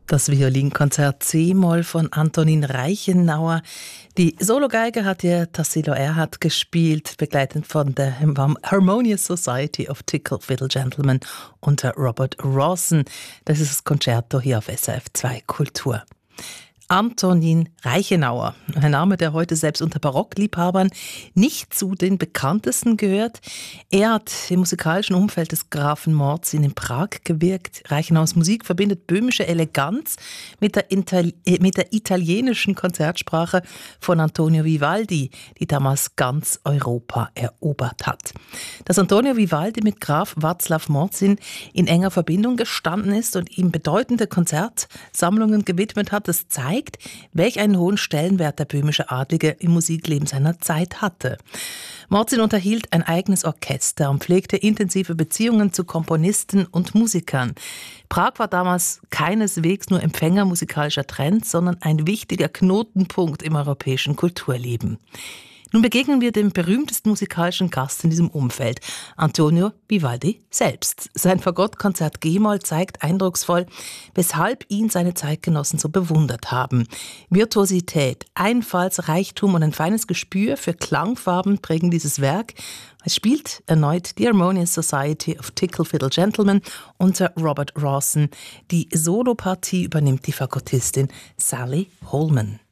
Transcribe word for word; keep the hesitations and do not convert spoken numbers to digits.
Das Violinkonzert C-Moll von Antonin Reichenauer. Die Sologeige hat hier Tassilo Erhardt gespielt, begleitet von der Harmonious Society of Tickle Fiddle Gentlemen unter Robert Rawson. Das ist das Concerto hier auf S R F zwei Kultur. Antonin Reichenauer, ein Name, der heute selbst unter Barockliebhabern nicht zu den bekanntesten gehört. Er hat im musikalischen Umfeld des Grafen Morzin in Prag gewirkt. Reichenauers Musik verbindet böhmische Eleganz mit der, Itali- mit der italienischen Konzertsprache von Antonio Vivaldi, die damals ganz Europa erobert hat. Dass Antonio Vivaldi mit Graf Václav Morzin in enger Verbindung gestanden ist und ihm bedeutende Konzertsammlungen gewidmet hat, das zeigt, welch einen hohen Stellenwert der böhmische Adlige im Musikleben seiner Zeit hatte. Morzin unterhielt ein eigenes Orchester und pflegte intensive Beziehungen zu Komponisten und Musikern. Prag war damals keineswegs nur Empfänger musikalischer Trends, sondern ein wichtiger Knotenpunkt im europäischen Kulturleben. Nun begegnen wir dem berühmtesten musikalischen Gast in diesem Umfeld, Antonio Vivaldi selbst. Sein Fagottkonzert G-Moll zeigt eindrucksvoll, weshalb ihn seine Zeitgenossen so bewundert haben. Virtuosität, Einfallsreichtum und ein feines Gespür für Klangfarben prägen dieses Werk. Es spielt erneut die Harmonious Society of Tickle Fiddle Gentlemen unter Robert Rawson. Die Solopartie übernimmt die Fagottistin Sally Holman.